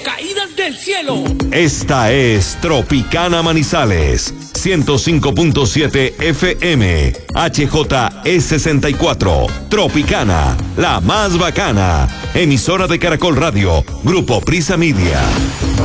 caídas del cielo. Esta es Tropicana Manizales, 105.7 FM, HJE64, Tropicana, la más bacana, emisora de Caracol Radio, Grupo Prisa Media.